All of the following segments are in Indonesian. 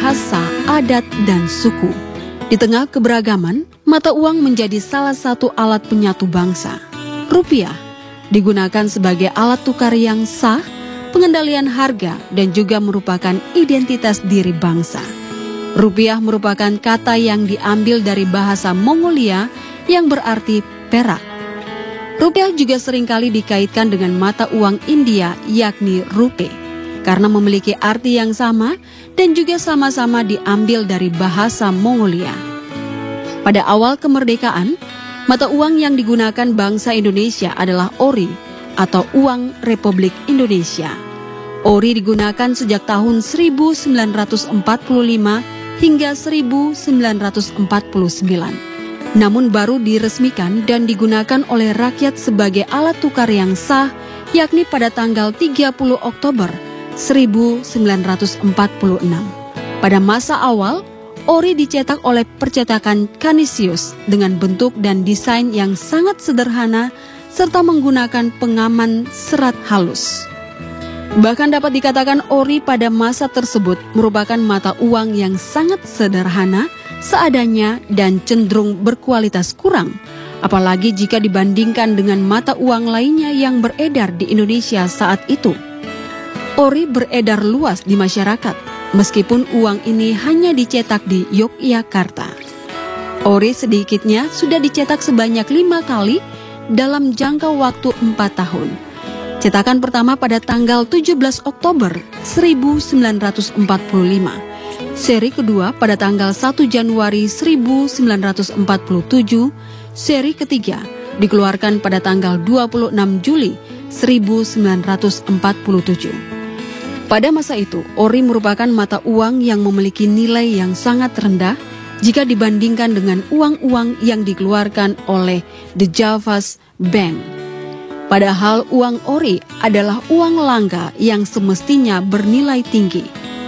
bahasa, adat, dan suku. Di tengah keberagaman, mata uang menjadi salah satu alat penyatu bangsa. Rupiah digunakan sebagai alat tukar yang sah, pengendalian harga, dan juga merupakan identitas diri bangsa. Rupiah merupakan kata yang diambil dari bahasa Mongolia yang berarti perak. Rupiah juga seringkali dikaitkan dengan mata uang India yakni rupee karena memiliki arti yang sama dan juga sama-sama diambil dari bahasa Mongolia. Pada awal kemerdekaan, mata uang yang digunakan bangsa Indonesia adalah ori atau uang Republik Indonesia. Ori digunakan sejak tahun 1945 hingga 1949. Namun baru diresmikan dan digunakan oleh rakyat sebagai alat tukar yang sah yakni pada tanggal 30 Oktober 1946. Pada masa awal, ori dicetak oleh percetakan Canisius dengan bentuk dan desain yang sangat sederhana serta menggunakan pengaman serat halus. Bahkan dapat dikatakan ori pada masa tersebut merupakan mata uang yang sangat sederhana, seadanya, dan cenderung berkualitas kurang, apalagi jika dibandingkan dengan mata uang lainnya yang beredar di Indonesia saat itu. Ori beredar luas di masyarakat, meskipun uang ini hanya dicetak di Yogyakarta. Ori sedikitnya sudah dicetak sebanyak 5 kali dalam jangka waktu 4 tahun. Cetakan pertama pada tanggal 17 Oktober 1945. Seri kedua pada tanggal 1 Januari 1947, seri ketiga dikeluarkan pada tanggal 26 Juli 1947. Pada masa itu, ori merupakan mata uang yang memiliki nilai yang sangat rendah jika dibandingkan dengan uang-uang yang dikeluarkan oleh The Javas Bank. Padahal uang ori adalah uang langka yang semestinya bernilai tinggi.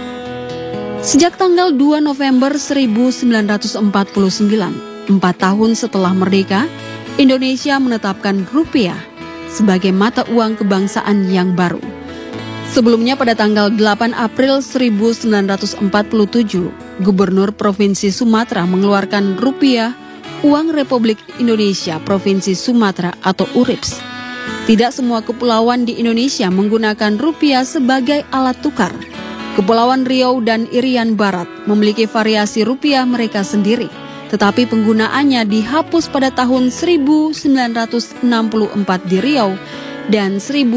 Sejak tanggal 2 November 1949, 4 tahun setelah merdeka, Indonesia menetapkan rupiah sebagai mata uang kebangsaan yang baru. Sebelumnya pada tanggal 8 April 1947, Gubernur Provinsi Sumatera mengeluarkan rupiah uang Republik Indonesia Provinsi Sumatera atau URIPS. Tidak semua kepulauan di Indonesia menggunakan rupiah sebagai alat tukar. Kepulauan Riau dan Irian Barat memiliki variasi rupiah mereka sendiri, tetapi penggunaannya dihapus pada tahun 1964 di Riau dan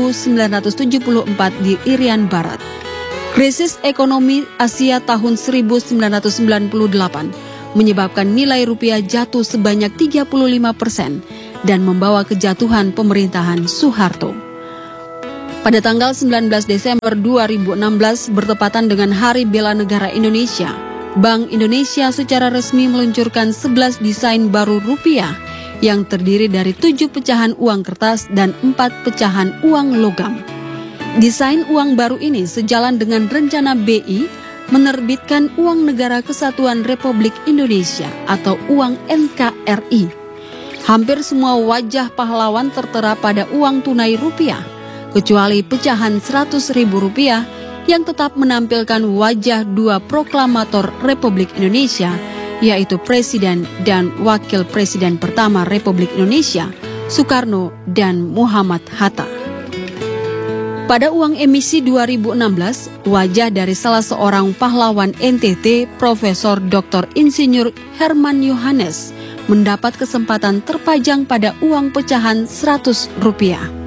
1974 di Irian Barat. Krisis ekonomi Asia tahun 1998 menyebabkan nilai rupiah jatuh sebanyak 35% dan membawa kejatuhan pemerintahan Soeharto. Pada tanggal 19 Desember 2016 bertepatan dengan Hari Bela Negara Indonesia, Bank Indonesia secara resmi meluncurkan 11 desain baru rupiah yang terdiri dari 7 pecahan uang kertas dan 4 pecahan uang logam. Desain uang baru ini sejalan dengan rencana BI menerbitkan Uang Negara Kesatuan Republik Indonesia atau uang NKRI. Hampir semua wajah pahlawan tertera pada uang tunai rupiah, kecuali pecahan Rp100.000 yang tetap menampilkan wajah 2 proklamator Republik Indonesia, yaitu Presiden dan Wakil Presiden pertama Republik Indonesia, Soekarno dan Muhammad Hatta. Pada uang emisi 2016, wajah dari salah seorang pahlawan NTT, Profesor Dr. Insinyur Herman Yohanes, mendapat kesempatan terpajang pada uang pecahan Rp100.